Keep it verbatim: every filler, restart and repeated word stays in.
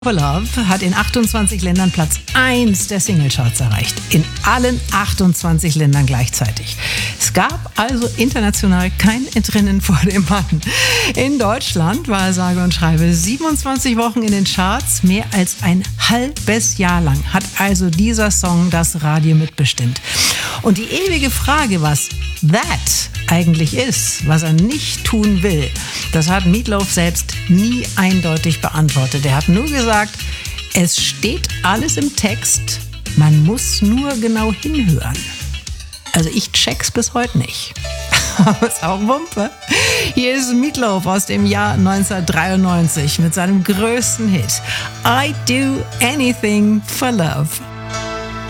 For Love hat in achtundzwanzig Ländern Platz eins der Singlecharts erreicht. In allen achtundzwanzig Ländern gleichzeitig. Es gab also international kein Entrinnen vor dem Mann. In Deutschland war er sage und schreibe siebenundzwanzig Wochen in den Charts, mehr als ein halbes Jahr lang hat also dieser Song das Radio mitbestimmt. Und die ewige Frage, was that eigentlich ist, was er nicht tun will, das hat Meatloaf selbst nie eindeutig beantwortet. Er hat nur gesagt, es steht alles im Text, man muss nur genau hinhören. Also ich check's bis heute nicht. Aber ist auch Wumpe. Hier ist Meatloaf aus dem Jahr neunzehnhundertdreiundneunzig mit seinem größten Hit I Do Anything for Love.